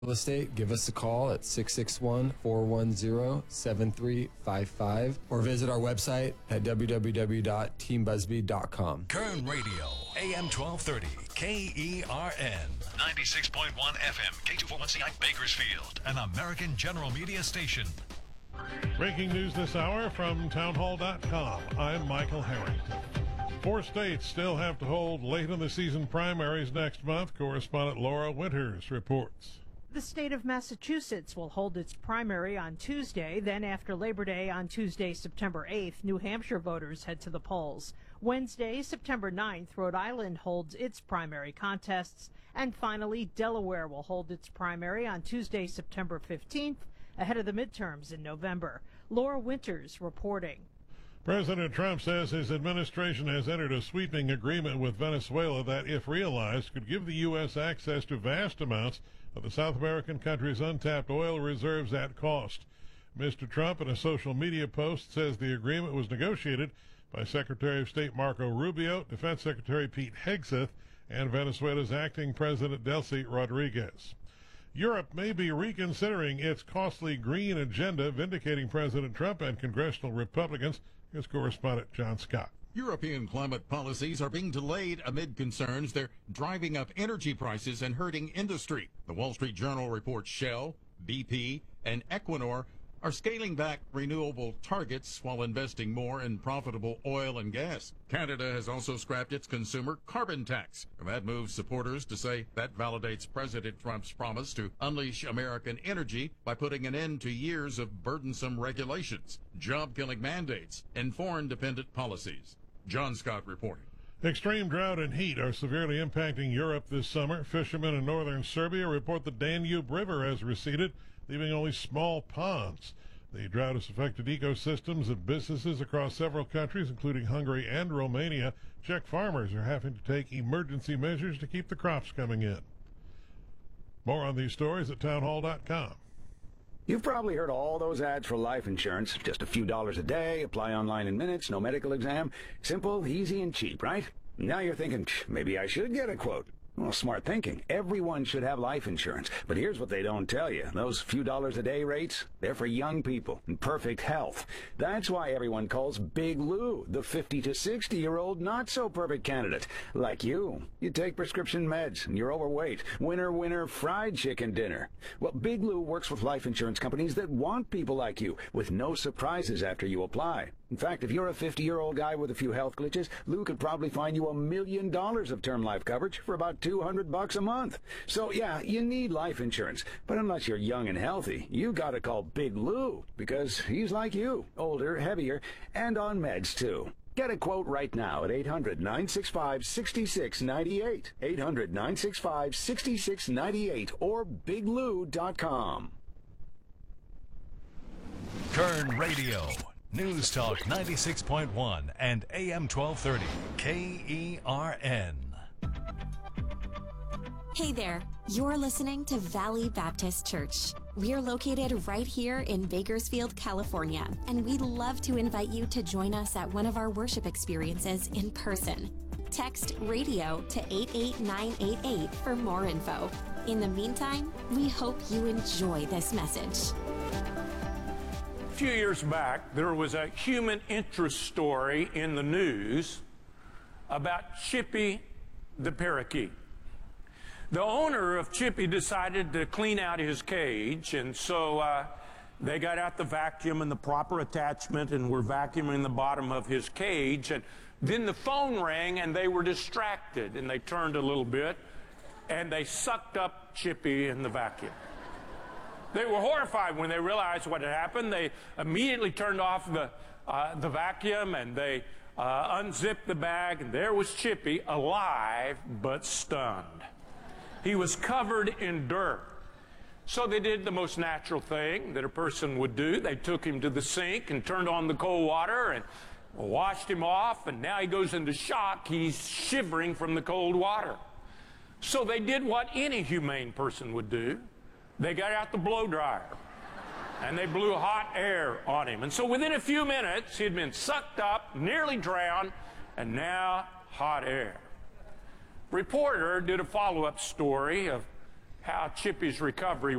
Real estate, give us a call at 661-410-7355 or visit our website at www.teambusby.com. Kern Radio, AM 1230, KERN, 96.1 FM, K241CI Bakersfield, an American General Media station. Breaking news this hour from townhall.com. I'm Michael Harrington. 4 states still have to hold late in the season primaries next month. Correspondent Laura Winters reports. The state of Massachusetts will hold its primary on Tuesday. Then after Labor Day on Tuesday, September 8th, New Hampshire voters head to the polls. Wednesday, September 9th, Rhode Island holds its primary contests. And finally, Delaware will hold its primary on Tuesday, September 15th, ahead of the midterms in November. Laura Winters reporting. President Trump says his administration has entered a sweeping agreement with Venezuela that, if realized, could give the U.S. access to vast amounts of the South American country's untapped oil reserves at cost. Mr. Trump, in a social media post, says the agreement was negotiated by Secretary of State Marco Rubio, Defense Secretary Pete Hegseth, and Venezuela's acting President Delcy Rodriguez. Europe may be reconsidering its costly green agenda, vindicating President Trump and congressional Republicans. Here's correspondent John Scott. European climate policies are being delayed amid concerns they're driving up energy prices and hurting industry. The Wall Street Journal reports Shell, BP, and Equinor are scaling back renewable targets while investing more in profitable oil and gas. Canada has also scrapped its consumer carbon tax. That moves supporters to say that validates President Trump's promise to unleash American energy by putting an end to years of burdensome regulations, job-killing mandates, and foreign-dependent policies. John Scott reporting. Extreme drought and heat are severely impacting Europe this summer. Fishermen in northern Serbia report the Danube River has receded, leaving only small ponds. The drought has affected ecosystems and businesses across several countries, including Hungary and Romania. Czech farmers are having to take emergency measures to keep the crops coming in. More on these stories at townhall.com. You've probably heard all those ads for life insurance. Just a few dollars a day, apply online in minutes, no medical exam. Simple, easy, and cheap, right? Now you're thinking, maybe I should get a quote. Well, smart thinking. Everyone should have life insurance. But here's what they don't tell you. Those few dollars a day rates, they're for young people in perfect health. That's why everyone calls Big Lou the 50 to 60-year-old not-so-perfect candidate. Like you. You take prescription meds, and you're overweight. Winner, fried chicken dinner. Well, Big Lou works with life insurance companies that want people like you, with no surprises after you apply. In fact, if you're a 50-year-old guy with a few health glitches, Lou could probably find you $1 million of term life coverage for about $200 a month. So yeah, you need life insurance. But unless you're young and healthy, you gotta call Big Lou, because he's like you, older, heavier, and on meds too. Get a quote right now at 800-965-6698. 800-965-6698 or biglou.com. Kern Radio, News Talk 96.1 and AM 1230, KERN. Hey there, you're listening to Valley Baptist Church. We're located right here in Bakersfield, California, and we'd love to invite you to join us at one of our worship experiences in person. Text radio to 88988 for more info. In the meantime, we hope you enjoy this message. A few years back, there was a human interest story in the news about Chippy the parakeet. The owner of Chippy decided to clean out his cage, and so they got out the vacuum and the proper attachment and were vacuuming the bottom of his cage. And then the phone rang, and they were distracted, and they turned a little bit, and they sucked up Chippy in the vacuum. They were horrified when they realized what had happened. They immediately turned off the vacuum, and they unzipped the bag, and there was Chippy, alive but stunned. He was covered in dirt. So they did the most natural thing that a person would do. They took him to the sink and turned on the cold water and washed him off, and now he goes into shock. He's shivering from the cold water. So they did what any humane person would do. They got out the blow dryer and they blew hot air on him. And so within a few minutes, he'd been sucked up, nearly drowned, and now hot air. Reporter did a follow-up story of how Chippy's recovery